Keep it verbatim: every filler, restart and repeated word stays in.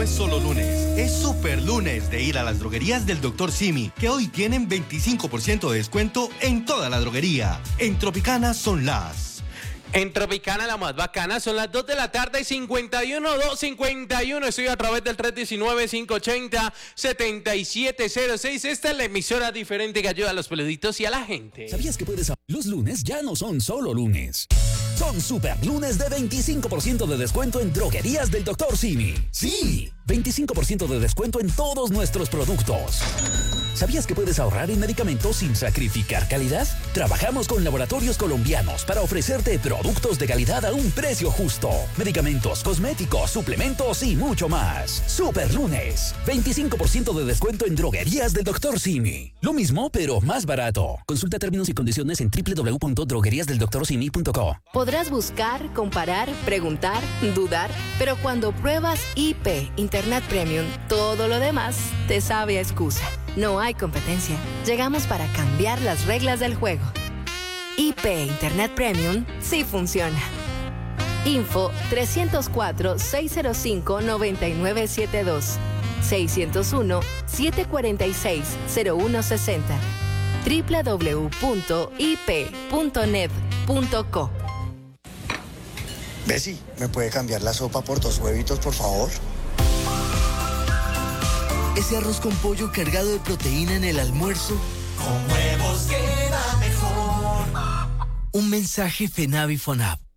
no es solo lunes, es super lunes de ir a las droguerías del doctor Simi, que hoy tienen veinticinco por ciento de descuento en toda la droguería. En Tropicana son las... En Tropicana, la más bacana, son las dos de la tarde y cincuenta y uno, dos cincuenta y uno. Estoy a través del tres uno nueve, cinco ocho cero, siete siete cero seis. Esta es la emisora diferente que ayuda a los peluditos y a la gente. ¿Sabías que puedes... Los lunes ya no son solo lunes. Son super lunes de veinticinco por ciento de descuento en droguerías del doctor Simi. Sí, veinticinco por ciento de descuento en todos nuestros productos. ¿Sabías que puedes ahorrar en medicamentos sin sacrificar calidad? Trabajamos con laboratorios colombianos para ofrecerte productos de calidad a un precio justo. Medicamentos, cosméticos, suplementos y mucho más. Super lunes, veinticinco por ciento de descuento en droguerías del doctor Simi. Lo mismo, pero más barato. Consulta términos y condiciones en doble u doble u doble u punto droguerías del doctor simi punto co. Podrás buscar, comparar, preguntar, dudar, pero cuando pruebas I P, Internet Premium, todo lo demás te sabe a excusa. No hay competencia. Llegamos para cambiar las reglas del juego. I P Internet Premium sí funciona. Info tres cero cuatro, seis cero cinco, nueve nueve siete dos, seis cero uno, siete cuatro seis, cero uno seis cero, doble u doble u doble u punto i p punto net punto co. Bessie, ¿me puede cambiar la sopa por dos huevitos, por favor? Ese arroz con pollo cargado de proteína en el almuerzo. Con huevos queda mejor. Un mensaje FENAVI FONAP.